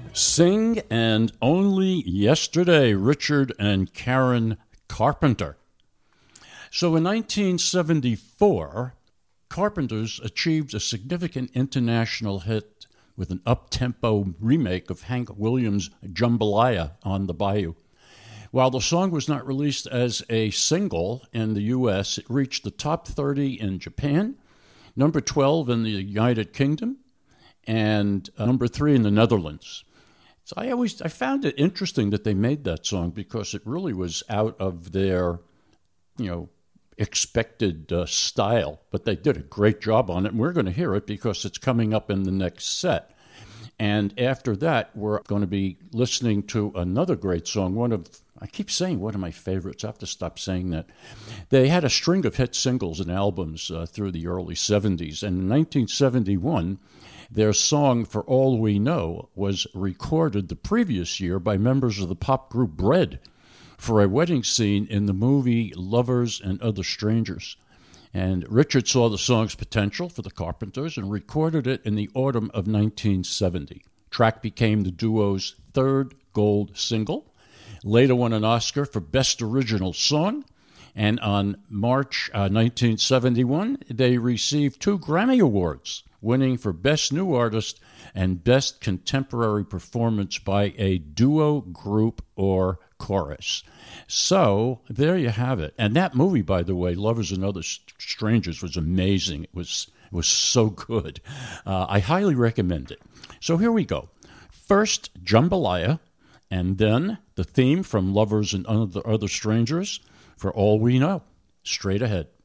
Sing and Only Yesterday, Richard and Karen Carpenter. So in 1974, Carpenters achieved a significant international hit with an up-tempo remake of Hank Williams' Jambalaya on the Bayou. While the song was not released as a single in the U.S., it reached the top 30 in Japan, number 12 in the United Kingdom, and number 3 in the Netherlands. So I found it interesting that they made that song because it really was out of their, expected style. But they did a great job on it, and we're going to hear it because it's coming up in the next set. And after that, we're going to be listening to another great song, I keep saying one of my favorites. I have to stop saying that. They had a string of hit singles and albums through the early 70s. And in 1971, their song For All We Know was recorded the previous year by members of the pop group Bread for a wedding scene in the movie Lovers and Other Strangers. And Richard saw the song's potential for the Carpenters and recorded it in the autumn of 1970. Track became the duo's third gold single, later won an Oscar for Best Original Song, and on March 1971, they received 2 Grammy Awards, winning for Best New Artist and Best Contemporary Performance by a Duo, Group, or Chorus. So there you have it. And that movie, by the way, Lovers and Other Strangers, was amazing. It was so good. I highly recommend it. So here we go. First, Jambalaya, and then the theme from Lovers and Other Strangers, For All We Know. Straight ahead.